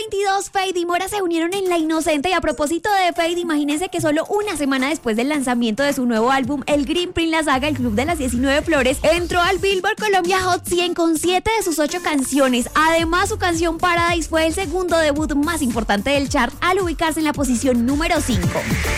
2022, Feid y Mora se unieron en La Inocente. Y a propósito de Feid, imagínense que solo una semana después del lanzamiento de su nuevo álbum, El Green Print La Saga, el Club de las 19 Flores, entró al Billboard Colombia Hot 100 con 7 de sus 8 canciones. Además, su canción Paradise fue el segundo debut más importante del chart al ubicarse en la posición número 5.